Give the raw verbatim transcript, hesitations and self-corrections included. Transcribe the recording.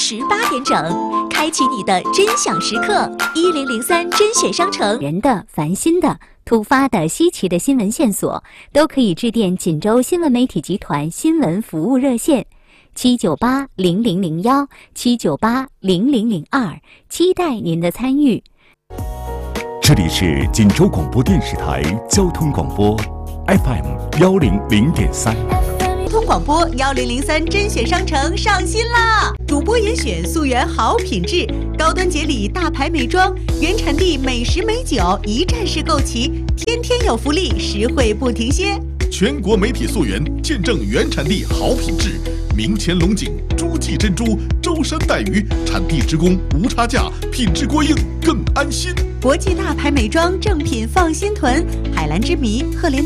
十八点整，开启你的真享时刻。一零零三甄选商城， 人的、烦心的、突发的、稀奇的新闻线索，都可以致电锦州新闻媒体集团新闻服务热线七九八零零零幺七九八零零零二，期待您的参与。 这里是锦州广播电视台交通广播 F M 幺零零点三。 交通广播幺零零三甄选商城上新啦！主播严选溯源好品质，高端节礼大牌美妆，原产地美食美酒一站式购齐，天天有福利，实惠不停歇。 全国媒体溯源，见证原产地好品质。明前龙井、诸暨珍珠、舟山带鱼，产地直供，无差价，品质过硬，更安心。 国际大牌美妆正品放心囤，海蓝之谜、赫莲。